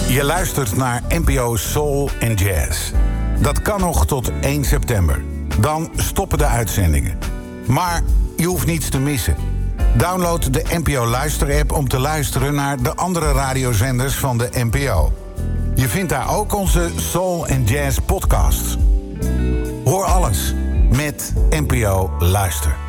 Je luistert naar NPO Soul and Jazz. Dat kan nog tot 1 september. Dan stoppen de uitzendingen. Maar je hoeft niets te missen. Download de NPO Luister-app om te luisteren naar de andere radiozenders van de NPO. Je vindt daar ook onze Soul and Jazz podcasts. Hoor alles met NPO Luister.